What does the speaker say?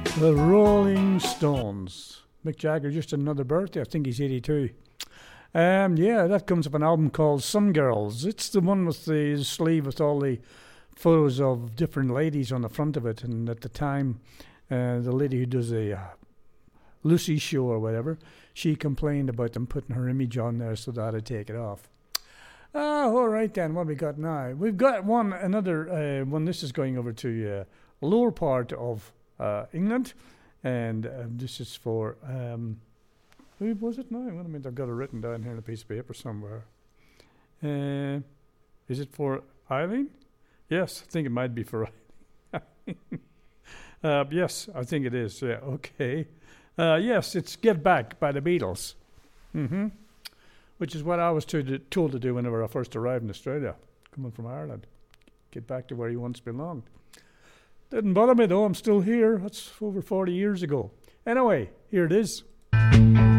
The Rolling Stones. Mick Jagger, just another birthday. I think he's 82. Yeah, that comes from an album called Some Girls. It's the one with the sleeve with all the photos of different ladies on the front of it. And at the time, the lady who does the Lucy show or whatever, she complained about them putting her image on there, so they had to take it off. All right then, what we got now? We've got another one. This is going over to lower part of England, and this is for who was it now? Wait a minute, I've got it written down here on a piece of paper somewhere. Is it for Eileen? Yes, I think it might be for Eileen. Yes, I think it is. Yeah, okay. Yes, it's "Get Back" by the Beatles. Which is what I was told to do whenever I first arrived in Australia, coming from Ireland. Get back to where you once belonged. Didn't bother me though, I'm still here. That's over 40 years ago. Anyway, here it is.